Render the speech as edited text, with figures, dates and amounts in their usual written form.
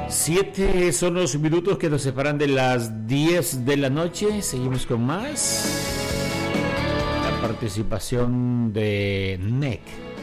7 son los minutos que nos separan de las 10 de la noche. Seguimos con más. La participación de NEC.